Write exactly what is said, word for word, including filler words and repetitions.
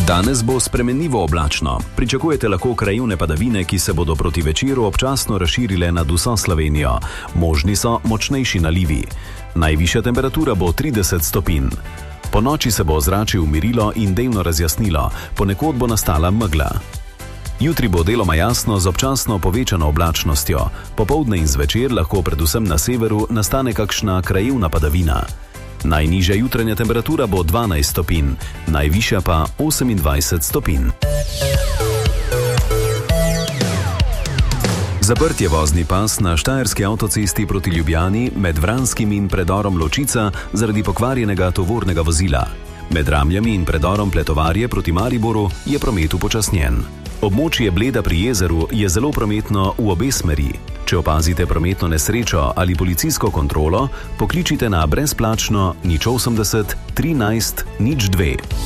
Danes bo spremenljivo oblačno. Pričakujete lahko krajevne padavine, ki se bodo proti večeru občasno razširile nad vso Slovenijo. Možni so močnejši nalivi. Najvišja temperatura bo trideset stopinj. Po noči se bo ozračje umirilo in delno razjasnilo, ponekod bo nastala megla. Jutri bo deloma jasno z občasno povečano oblačnostjo. Popoldne in zvečer lahko predvsem na severu nastane kakšna krajevna padavina. Najnižja jutranja temperatura bo dvanajst stopinj, najvišja pa osemindvajset stopinj. Zaprt je vozni pas na štajerski avtocesti proti Ljubljani med Vranskim in predorom Ločica zaradi pokvarjenega tovornega vozila. Med Ramljami in predorom Pletovarje proti Mariboru je promet upočasnjen. Območje Bleda pri jezeru je zelo prometno v obe smeri. Če opazite prometno nesrečo ali policijsko kontrolo, pokličite na brezplačno nič osemdeset trinajst nič dve.